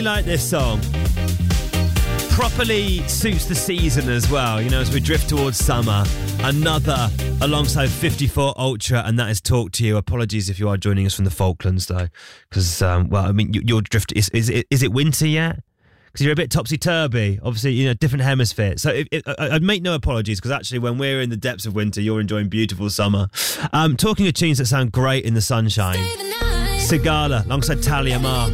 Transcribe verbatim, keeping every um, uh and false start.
really like this song. Properly suits the season as well, you know, as we drift towards summer. Another alongside fifty-four Ultra, and that is Talk to You. Apologies if you are joining us from the Falklands, though, because, um, well, I mean, you, you're drift. Is, is, it, is it winter yet? Because you're a bit topsy-turvy. Obviously, you know, different hemisphere. So if, if, I, I'd make no apologies, because actually when we're in the depths of winter, you're enjoying beautiful summer. Um, talking of tunes that sound great in the sunshine. Sigala alongside Talia Mar.